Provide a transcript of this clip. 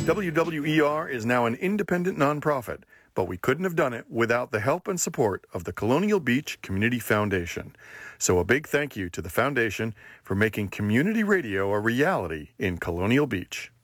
WWER is now an independent nonprofit, but we couldn't have done it without the help and support of the Colonial Beach Community Foundation. So a big thank you to the foundation for making community radio a reality in Colonial Beach.